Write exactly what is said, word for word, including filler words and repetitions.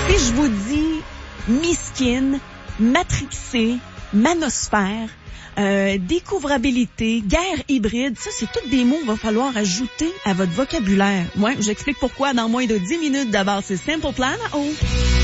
Si je vous dis miskin, matrixé, manosphère, euh, découvrabilité, guerre hybride, ça c'est tous des mots qu'il va falloir ajouter à votre vocabulaire. Moi, j'explique pourquoi dans moins de dix minutes. D'abord, c'est Simple Plan. Oh.